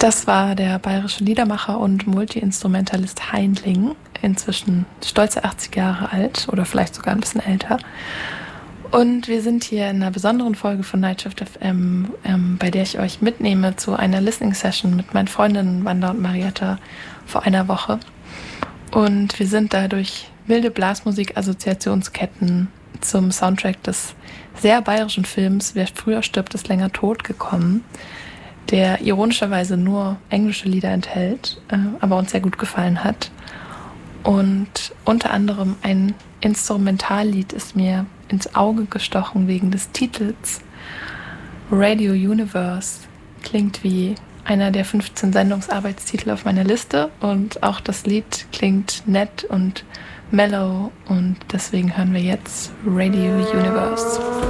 Das war der bayerische Liedermacher und Multiinstrumentalist Haindling, inzwischen stolze 80 Jahre alt oder vielleicht sogar ein bisschen älter. Und wir sind hier in einer besonderen Folge von Nightshift FM, bei der ich euch mitnehme zu einer Listening-Session mit meinen Freundinnen Wanda und Marietta vor einer Woche. Und wir sind da durch wilde Blasmusik-Assoziationsketten zum Soundtrack des sehr bayerischen Films Wer früher stirbt, ist länger tot gekommen, der ironischerweise nur englische Lieder enthält, aber uns sehr gut gefallen hat. Und unter anderem ein Instrumentallied ist mir ins Auge gestochen wegen des Titels. Radio Universe klingt wie einer der 15 Sendungsarbeitstitel auf meiner Liste und auch das Lied klingt nett und mellow und deswegen hören wir jetzt Radio Universe.